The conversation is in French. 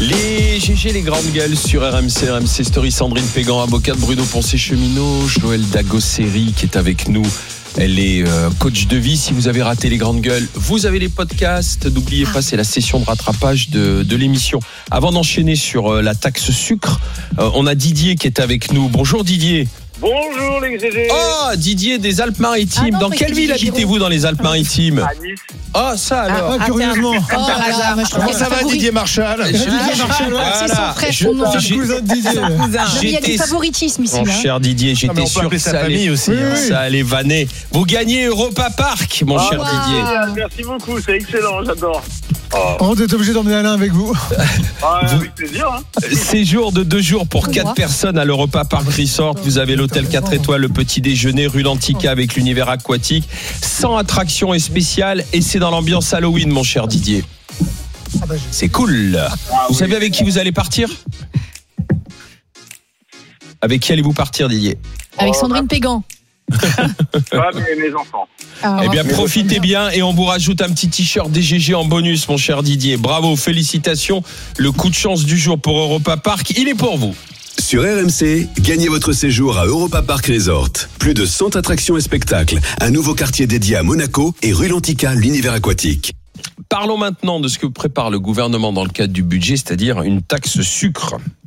Les GG, les grandes gueules sur RMC Story. Sandrine Pégan, avocate, Bruno Poncet-Cheminot, Joël Dagosseri qui est avec nous. Elle est coach de vie. Si vous avez raté les grandes gueules, vous avez les podcasts. N'oubliez pas, c'est la session de rattrapage de l'émission. Avant d'enchaîner sur la taxe sucre, on a Didier qui est avec nous. Bonjour Didier. Bonjour les GG. Oh, Didier des Alpes-Maritimes. Dans quelle ville habitez-vous dans les Alpes-Maritimes ? À Nice. Oh, ça alors. Curieusement. Comment ça va Didier Marchal? C'est son frère, son nom. C'est le cousin de Didier. Il y a du favoritisme ici. Mon cher Didier, j'étais sûr que ça allait, ça allait vanner. Vous gagnez Europa Park, mon cher Didier. Merci beaucoup, c'est excellent, j'adore. On est obligé d'emmener Alain avec vous. Avec plaisir. Séjour de 2 jours pour 4 personnes à l'Europa Park Resort. Vous avez l'hôtel 4 étoiles, le petit déjeuner, rue Lantica avec l'univers aquatique, 100 attractions et spéciales, et c'est dans l'ambiance Halloween, mon cher Didier. C'est cool. Vous savez avec qui vous allez partir ? Avec qui allez-vous partir, Didier ? Avec Sandrine Pégan. Mes enfants. Eh bien, profitez bien et on vous rajoute un petit t-shirt DGG en bonus, mon cher Didier. Bravo, félicitations. Le coup de chance du jour pour Europa Park, il est pour vous. Sur RMC, gagnez votre séjour à Europa Park Resort. Plus de 100 attractions et spectacles, un nouveau quartier dédié à Monaco et rue Lantica, l'univers aquatique. Parlons maintenant de ce que prépare le gouvernement dans le cadre du budget, c'est-à-dire une taxe sucre.